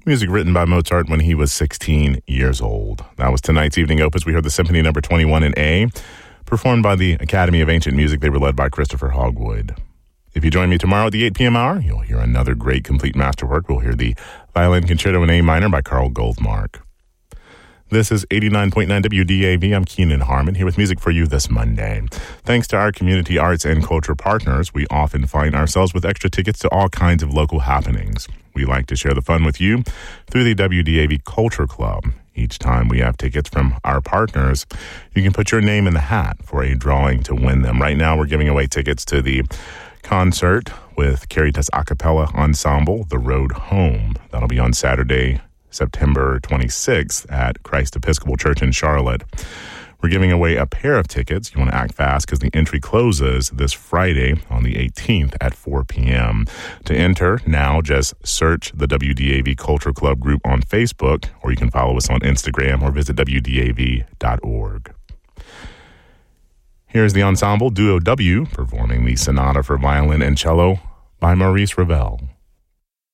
Music written by Mozart when he was 16 years old. That was tonight's evening opus. We heard the Symphony Number 21 in A, performed by the Academy of Ancient Music. They were led by Christopher Hogwood. If you join me tomorrow at the 8 p.m. hour, you'll hear another great complete masterwork. We'll hear the Violin Concerto in A minor by Carl Goldmark. This is 89.9 WDAV. I'm Keenan Harmon, here with music for you this Monday. Thanks to our community arts and culture partners, we often find ourselves with extra tickets to all kinds of local happenings. We like to share the fun with you through the WDAV Culture Club. Each time we have tickets from our partners, you can put your name in the hat for a drawing to win them. Right now, we're giving away tickets to the concert with Caritas A Cappella Ensemble, The Road Home. That'll be on Saturday, September 26th at Christ Episcopal Church in Charlotte. We're giving away a pair of tickets. You want to act fast because the entry closes this Friday on the 18th at 4 p.m. To enter, now just search the WDAV Culture Club group on Facebook, or you can follow us on Instagram or visit WDAV.org. Here's the ensemble Duo W performing the Sonata for Violin and Cello by Maurice Ravel.